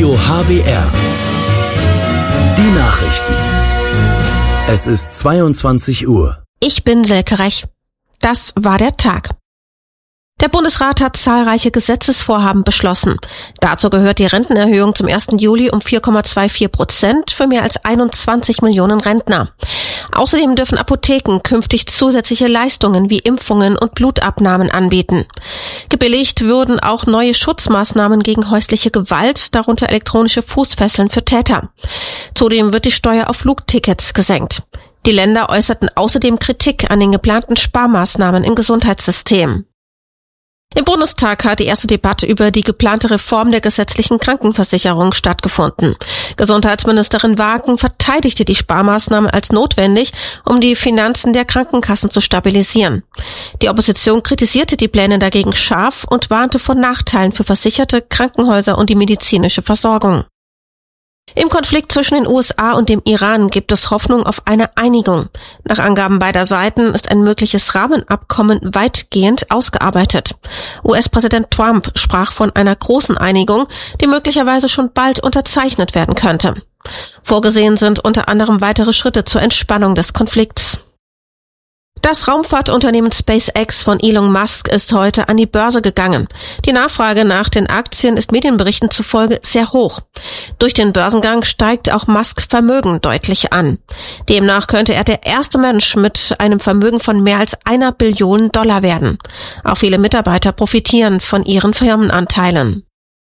Radio HBR. Die Nachrichten. Es ist 22 Uhr. Ich bin Silke Rech. Das war der Tag. Der Bundesrat hat zahlreiche Gesetzesvorhaben beschlossen. Dazu gehört die Rentenerhöhung zum 1. Juli um 4,24% für mehr als 21 Millionen Rentner. Außerdem dürfen Apotheken künftig zusätzliche Leistungen wie Impfungen und Blutabnahmen anbieten. Gebilligt würden auch neue Schutzmaßnahmen gegen häusliche Gewalt, darunter elektronische Fußfesseln für Täter. Zudem wird die Steuer auf Flugtickets gesenkt. Die Länder äußerten außerdem Kritik an den geplanten Sparmaßnahmen im Gesundheitssystem. Im Bundestag hat die erste Debatte über die geplante Reform der gesetzlichen Krankenversicherung stattgefunden. Gesundheitsministerin Wagen verteidigte die Sparmaßnahmen als notwendig, um die Finanzen der Krankenkassen zu stabilisieren. Die Opposition kritisierte die Pläne dagegen scharf und warnte vor Nachteilen für Versicherte, Krankenhäuser und die medizinische Versorgung. Im Konflikt zwischen den USA und dem Iran gibt es Hoffnung auf eine Einigung. Nach Angaben beider Seiten ist ein mögliches Rahmenabkommen weitgehend ausgearbeitet. US-Präsident Trump sprach von einer großen Einigung, die möglicherweise schon bald unterzeichnet werden könnte. Vorgesehen sind unter anderem weitere Schritte zur Entspannung des Konflikts. Das Raumfahrtunternehmen SpaceX von Elon Musk ist heute an die Börse gegangen. Die Nachfrage nach den Aktien ist Medienberichten zufolge sehr hoch. Durch den Börsengang steigt auch Musk Vermögen deutlich an. Demnach könnte er der erste Mensch mit einem Vermögen von mehr als $1 Billion werden. Auch viele Mitarbeiter profitieren von ihren Firmenanteilen.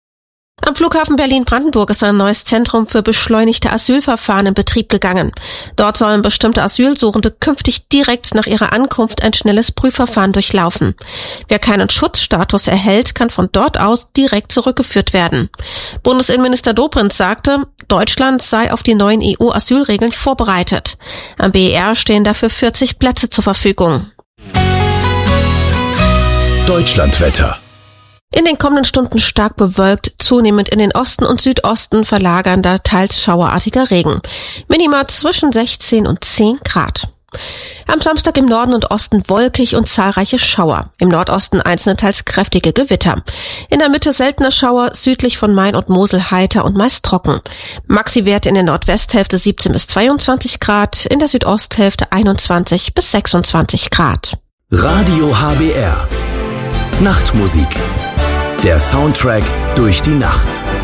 Am Flughafen Berlin-Brandenburg ist ein neues Zentrum für beschleunigte Asylverfahren in Betrieb gegangen. Dort sollen bestimmte Asylsuchende künftig direkt nach ihrer Ankunft ein schnelles Prüfverfahren durchlaufen. Wer keinen Schutzstatus erhält, kann von dort aus direkt zurückgeführt werden. Bundesinnenminister Dobrindt sagte, Deutschland sei auf die neuen EU-Asylregeln vorbereitet. Am BER stehen dafür 40 Plätze zur Verfügung. Deutschlandwetter. In den kommenden Stunden stark bewölkt, zunehmend in den Osten und Südosten verlagernder, teils schauerartiger Regen. Minima zwischen 16 und 10 Grad. Am Samstag im Norden und Osten wolkig und zahlreiche Schauer. Im Nordosten einzelne teils kräftige Gewitter. In der Mitte seltener Schauer, südlich von Main und Mosel heiter und meist trocken. Maxi-Werte in der Nordwesthälfte 17 bis 22 Grad, in der Südosthälfte 21 bis 26 Grad. Radio HBR. Nachtmusik. Der Soundtrack durch die Nacht.